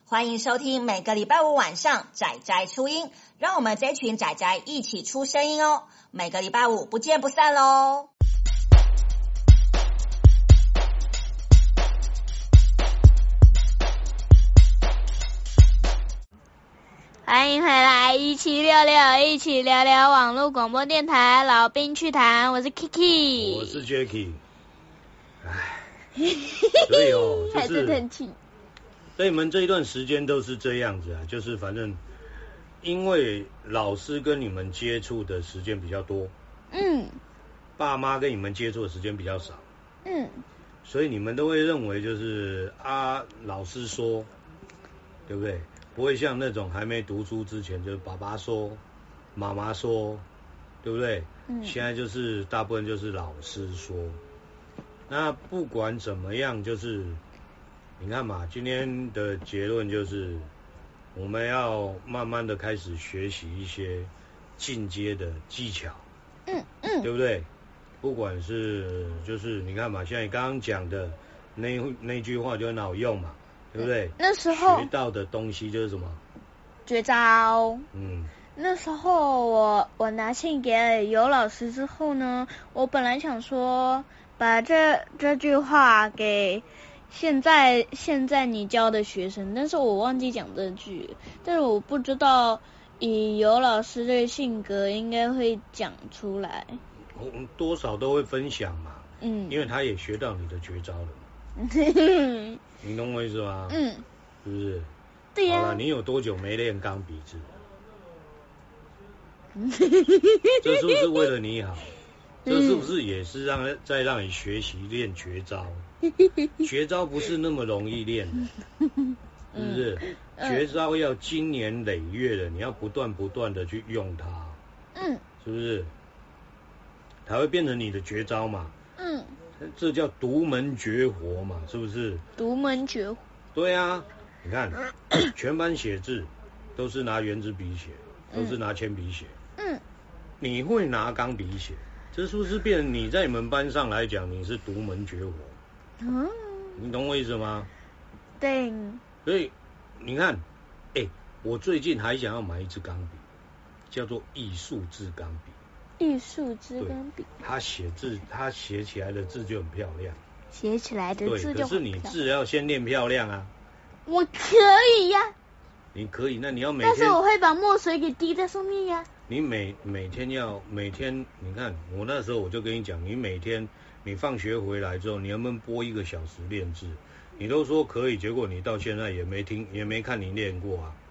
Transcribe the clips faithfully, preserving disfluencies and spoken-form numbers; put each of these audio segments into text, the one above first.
欢迎收听每个礼拜五晚上仔仔出音，让我们这群仔仔一起出声音哦。每个礼拜五不见不散咯。 欢迎回来，一起聊聊，一起聊聊网络广播电台老兵趣谈，我是 Kiki， 我是 Jacky。唉，所以哦，就还是是很气。 所以你们这一段时间都是这样子啊，就是反正因为老师跟你们接触的时间比较多， 嗯， 爸妈跟你们接触的时间比较少， 嗯， 所以你们都会认为就是啊，老师说，对不对？不会像那种还没读书之前，就是爸爸说、妈妈说，对不对？ 嗯， 现在就是大部分就是老师说。那不管怎么样，就是你看嘛，今天的结论就是我们要慢慢的开始学习一些进阶的技巧， 嗯嗯， 对不对？不管是就是你看嘛，像你刚刚讲的那那句话就很好用嘛，对不对？ 那时候学到的东西就是什么？ 绝招。 嗯， 那时候我我拿信给了尤老师之后呢，我本来想说把这这句话给现在现在你教的学生，但是我忘记讲这句，但是我不知道以尤老师的性格应该会讲出来。 我多少都会分享嘛， 嗯， 因为他也学到你的绝招了嘛，你懂我意思吗？ 嗯， 是不是？ 对呀、 好了，你有多久没练钢笔字？这是不是为了你好？这是不是也是让再让你学习练绝招？绝招不是那么容易练的，是不是？绝招要经年累月的，你要不断不断的去用它， 嗯， 是不是？才会变成你的绝招嘛。 嗯， 这叫独门绝活嘛，是不是？ 独门绝活。 对啊，你看，全班写字都是拿圆珠笔写，都是拿铅笔写。 嗯， 你会拿钢笔写，这是不是变成你在你们班上来讲你是独门绝活？ 嗯， 你懂我意思吗？ 对。 所以你看，哎、欸，我最近还想要买一支钢笔，叫做艺术字钢笔。 艺术之钢笔， 它写字，它写起来的字就很漂亮。 写起来的字就很漂亮。 对，可是你字要先练漂亮啊。 我可以呀、啊。 你可以，那你要每天。 但是我会把墨水给滴在上面呀、啊。 你每每天要每天，你看我那时候我就跟你讲，你每天你放学回来之后，你能不能拨一个小时练字？你都说可以，结果你到现在也没听，也没看你练过啊。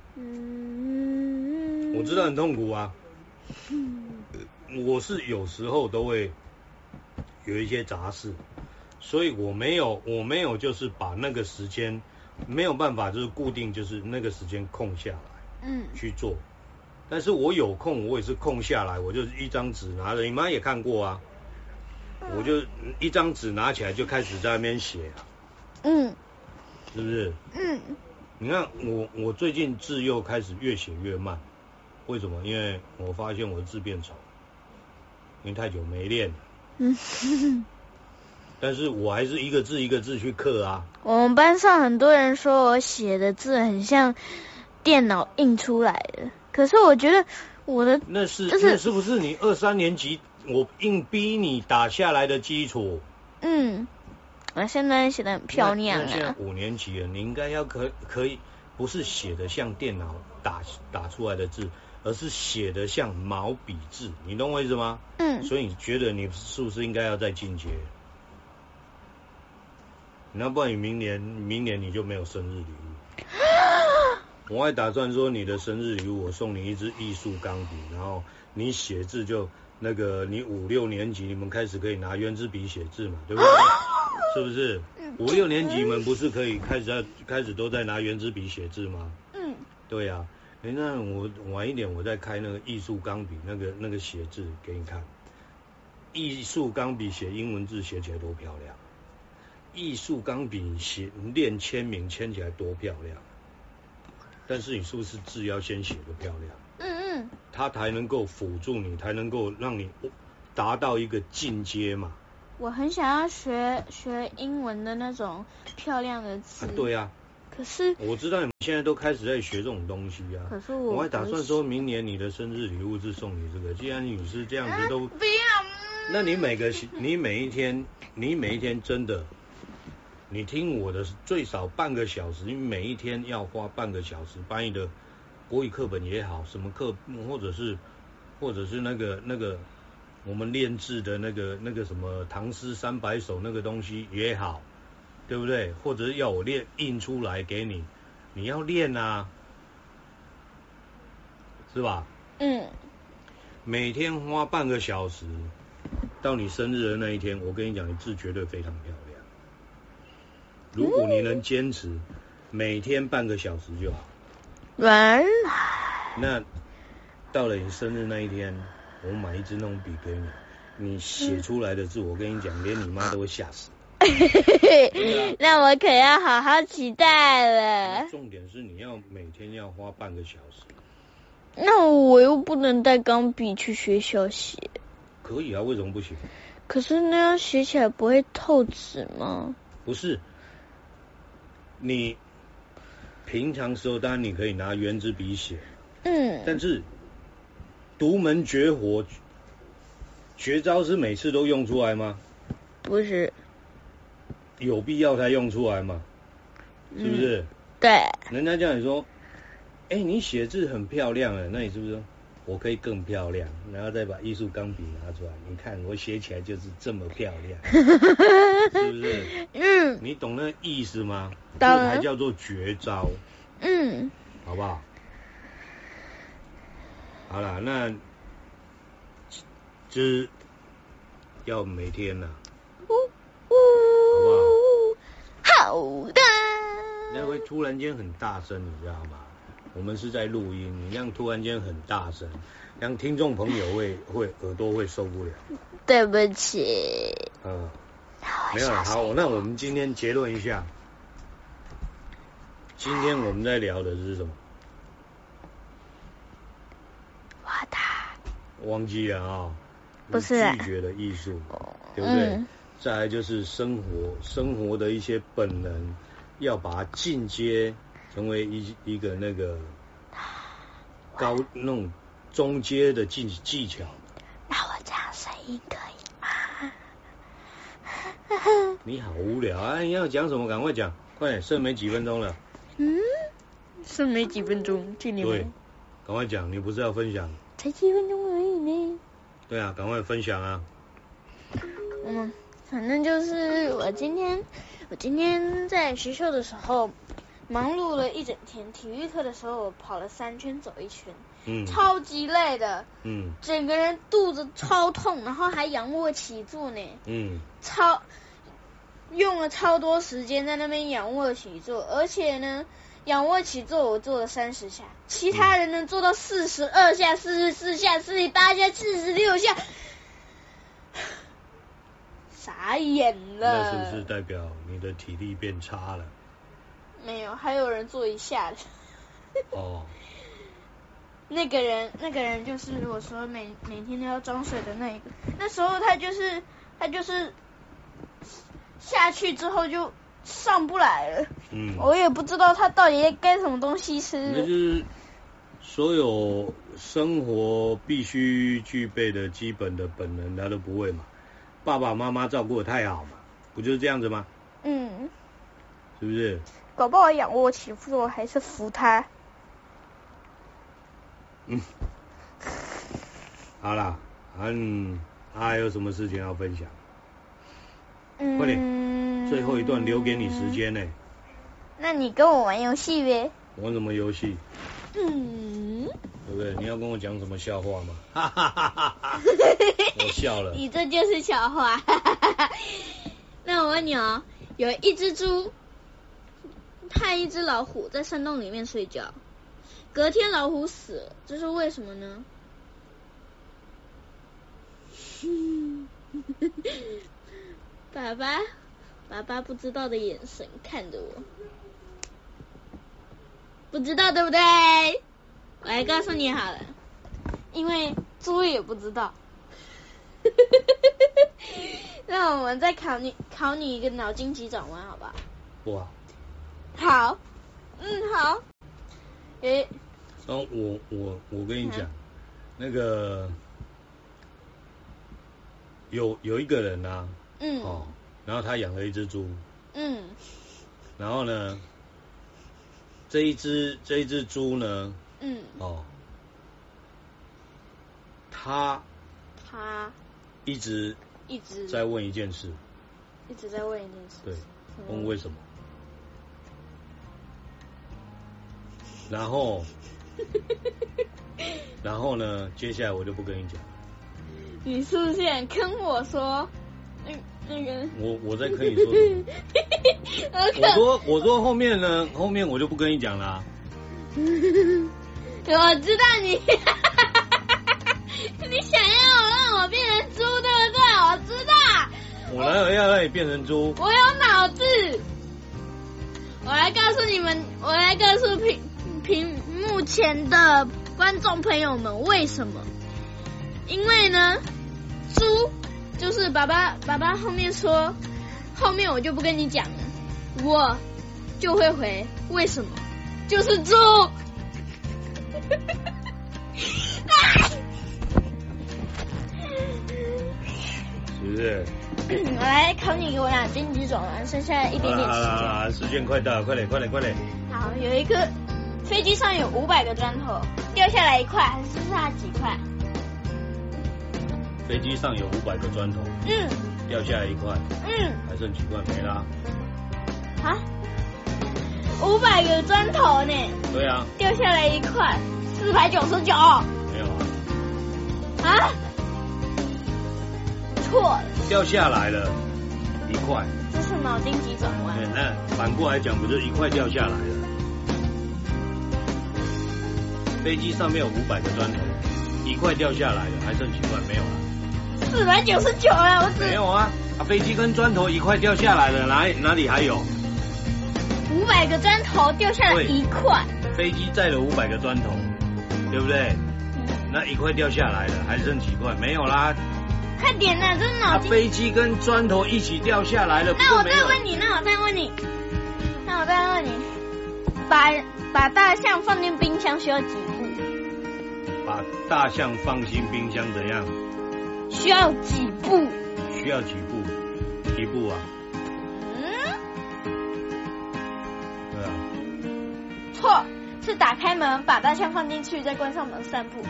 嗯。我知道很痛苦啊。嗯。我是有时候都会有一些杂事，所以我没有我没有就是把那个时间没有办法就是固定就是那个时间空下来，嗯，去做。但是我有空我也是空下来，我就一张纸拿着，你妈也看过啊，我就一张纸拿起来就开始在那边写啊，嗯，是不是？嗯，你看我我最近字又开始越写越慢，为什么？因为我发现我的字变丑。因为太久没练了，嗯，但是我还是一个字一个字去刻啊。 我们班上很多人说我写的字很像电脑印出来的，可是我觉得我的那是、 就是、 那是不是你二三年级我硬逼你打下来的基础？ 嗯，我现在写的很漂亮啊。 那, 那现在五年级了，你应该要可可以不是写的像电脑打打出来的字。而是写的像毛笔字，你懂我意思吗？嗯。所以你觉得你是不是应该要再进阶？那不然你明年明年你就没有生日礼物。我还打算说你的生日礼物，我送你一支艺术钢笔，然后你写字就那个你五六年级你们开始可以拿圆珠笔写字嘛，对不对？是不是？五六年级你们不是可以开始要开始都在拿圆珠笔写字吗？嗯。对啊。哎，那我晚一点我再开那个艺术钢笔，那个那个写字给你看。艺术钢笔写英文字写起来多漂亮，艺术钢笔写练签名签起来多漂亮。但是你是不是字要先写得漂亮？嗯嗯。它才能够辅助你，才能够让你达到一个进阶嘛。 我很想要学学英文的那种漂亮的字。 啊对啊。 可是我知道你们现在都开始在学这种东西啊。 可是我我还打算说明年你的生日礼物是送你这个。既然你是这样子都， 不要， 那你每个你每一天，你每一天真的，你听我的最少半个小时，你每一天要花半个小时把你的国语课本也好，什么课，或者是或者是那个那个我们练字的那个那个什么唐诗三百首那个东西也好。对不对？或者是要我练印出来给你，你要练啊，是吧？ 嗯。 每天花半个小时，到你生日的那一天，我跟你讲，你字绝对非常漂亮。如果你能坚持，每天半个小时就好。 原来。 那到了你生日那一天，我买一支那种笔给你，你写出来的字，我跟你讲，连你妈都会吓死。 那我可要好好期待了。 重点是你要每天要花半个小时。 那我又不能带钢笔去学校写。 可以啊，为什么不行？ 可是那样写起来不会透纸吗？ 不是，你平常时候当然你可以拿圆珠笔写， 嗯， 但是独门绝活绝招是每次都用出来吗？ 不是。 有必要才用出来嘛，是不是？ 嗯、对。 人家叫你说，哎、欸，你写字很漂亮哎，那你是不是说我可以更漂亮？然后再把艺术钢笔拿出来，你看我写起来就是这么漂亮，是不是？ 嗯。 你懂那意思吗？ 懂。 这才叫做绝招。 嗯。 好不好？好啦，那就是要每天呐、啊。 好的。 那会突然间很大声，你知道吗？我们是在录音，你那样突然间很大声，让听众朋友会会耳朵会受不了。 对不起。 嗯，没有了。好，那我们今天结论一下，今天我们在聊的是什么？ 我的。 忘记了啊、哦。 不是。 拒绝的艺术，对不对？ 嗯。 再来就是生活，生活的一些本能，要把它进阶成为一一个那个高那种中阶的技技巧。 那我这样声音可以吗？你好无聊啊！你要讲什么？赶快讲，快点，剩没几分钟了。 嗯，剩没几分钟，今年。 对，赶快讲，你不是要分享？ 才几分钟而已呢。 对啊，赶快分享啊。 嗯。反正就是我今天，我今天在学校的时候忙碌了一整天。体育课的时候，我跑了三圈，走一圈，嗯，超级累的，嗯，整个人肚子超痛，然后还仰卧起坐呢，嗯，超用了超多时间在那边仰卧起坐，而且呢，仰卧起坐我做了三十下，其他人能做到四十二下、四十四下、四十八下、四十六下。傻眼了。 那是不是代表你的体力变差了？ 没有，还有人做一下的。 哦。 那个人，那个人就是我说每每天都要装水的那一个。那时候他就是他就是下去之后就上不来了。嗯。我也不知道他到底该什么东西吃。 那就是所有生活必须具备的基本的本能，他都不会嘛。爸爸妈妈照顾得太好嘛，不就是这样子吗？嗯，是不是？ 搞不好仰卧起坐还是扶他。 嗯，好啦，嗯，还有什么事情要分享？嗯，快点，最后一段留给你时间呢。 那你跟我玩游戏呗。 玩什么游戏？嗯，对不对？你要跟我讲什么笑话吗？哈哈哈哈哈！我笑了。 你这就是笑话。那我问你哦，有一只猪和一只老虎在山洞里面睡觉，隔天老虎死了，这是为什么呢？爸爸，爸爸不知道的眼神看着我。不知道对不对？我来告诉你好了，因为猪也不知道。那我们再考你考你一个脑筋急转弯，好不好？ 哇！ 好， 嗯，好。诶。 然后我我我跟你讲，嗯、那个有有一个人啊，嗯，哦，然后他养了一只猪，嗯，然后呢，这一只这一只猪呢，嗯，哦，他他一直一直在问一件事， 一直在问一件事， 对，问为什么，然后。然后呢？接下来我就不跟你讲。 你是不是想跟我说？那那个？ 我我在跟你说什么？我说我说后面呢？后面我就不跟你讲啦。 我知道你，你想要让我变成猪，对不对？我知道。 我哪有要让你变成猪？ 我有脑子。我来告诉你们，我来告诉屏屏幕前的观众朋友们为什么？因为呢，猪就是爸爸爸爸后面说，后面我就不跟你讲了，我就会回为什么？就是猪。 是不是？ 我来考你，我俩经济转弯，剩下一点点时间。 啊，时间快到了，快点，快点，快点。 好，有一个飞机上有五百个砖头，掉下来一块，还剩下几块？ 飞机上有五百个砖头，嗯，掉下来一块，嗯，还剩几块没啦？ 啊？五百个砖头呢？ 对啊。 掉下来一块，四百九十九。 没有啊。 啊？错了。 掉下来了一块。 这是脑筋急转弯。 对，那反过来讲，不就一块掉下来了？飞机上面有五百个砖头，一块掉下来了，还剩几块？没有了。 四百九十九了，我只没有啊！啊，飞机跟砖头一块掉下来了，哪哪里还有？ 五百个砖头掉下来一块。 飞机载了五百个砖头，对不对？嗯、那一块掉下来了，还剩几块？没有啦。 快点啊！这是脑筋。 啊、飞机跟砖头一起掉下来了。 那我再问你，那我再问你，那我再问你，把把大象放进冰箱需要几步？ 把大象放进冰箱怎样？ 需要几步？ 需要几步？一步啊。 嗯。 对啊。 错，是打开门，把大象放进去，再关上门，三步。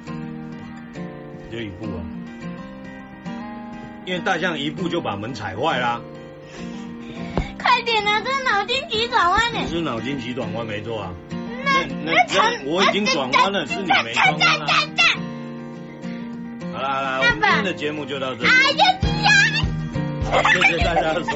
就一步啊。因为大象一步就把门踩坏啦。 快点啊！这是脑筋急转弯呢。 这是脑筋急转弯没错啊。 那那那我已经转弯了，是你没转弯啊。好啦好啦，我们今天的节目就到这里。 哎呀呀！ 谢谢大家的收